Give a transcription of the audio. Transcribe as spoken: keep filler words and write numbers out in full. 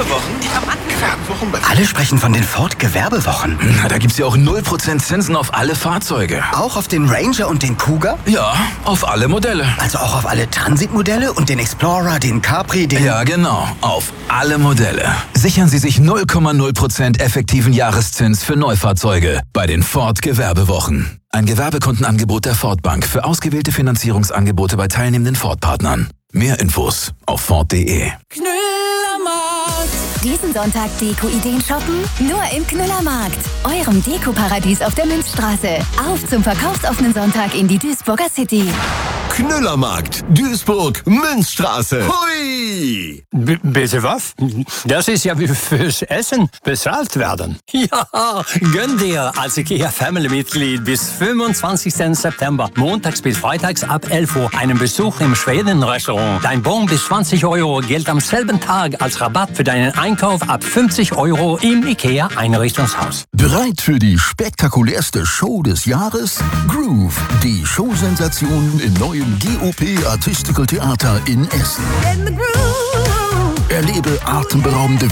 Gewerbewochen? Ich hab Gewerbewochen bei Alle sprechen von den Ford Gewerbewochen. Na, da gibt's ja auch null Prozent Zinsen auf alle Fahrzeuge. Auch auf den Ranger und den Kuga? Ja, auf alle Modelle. Also auch auf alle Transitmodelle und den Explorer, den Capri, den... Ja, genau. Auf alle Modelle. Sichern Sie sich null Komma null Prozent effektiven Jahreszins für Neufahrzeuge bei den Ford Gewerbewochen. Ein Gewerbekundenangebot der Ford Bank für ausgewählte Finanzierungsangebote bei teilnehmenden Ford-Partnern. Mehr Infos auf Ford punkt de. Knüllermarkt. Diesen Sonntag Deko-Ideen shoppen? Nur im Knüllermarkt. Eurem Deko-Paradies auf der Münzstraße. Auf zum verkaufsoffenen Sonntag in die Duisburger City. Knüllermarkt, Duisburg, Münzstraße. Hui! B- bitte was? Das ist ja wie fürs Essen bezahlt werden. Ja, gönn dir als IKEA-Family-Mitglied bis fünfundzwanzigsten September, montags bis freitags ab elf Uhr, einen Besuch im Schweden-Restaurant. Dein Bon bis zwanzig Euro gilt am selben Tag als Rabatt für deinen Einkauf ab fünfzig Euro im IKEA-Einrichtungshaus. Bereit für die spektakulärste Show des Jahres? Groove, die Showsensation im neuen G O P Artistical Theater in Essen. Erlebe atemberaubende